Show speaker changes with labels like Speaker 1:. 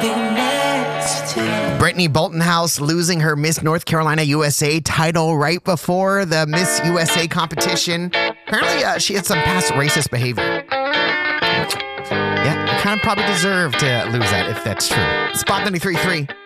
Speaker 1: Brittany Boltonhouse losing her Miss North Carolina USA title right before the Miss USA competition. Apparently, she had some past racist behavior. Yeah, kind of probably deserved to lose that if that's true. Spot 93.3.